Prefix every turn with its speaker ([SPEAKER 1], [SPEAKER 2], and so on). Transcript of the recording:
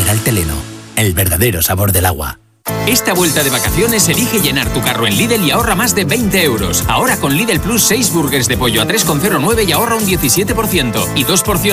[SPEAKER 1] Mineral Teleno, el verdadero sabor del agua.
[SPEAKER 2] Esta vuelta de vacaciones elige llenar tu carro en Lidl y ahorra más de 20 euros. Ahora con Lidl Plus 6 burgers de pollo a 3,09 y ahorra un 17%. Y 2 porciones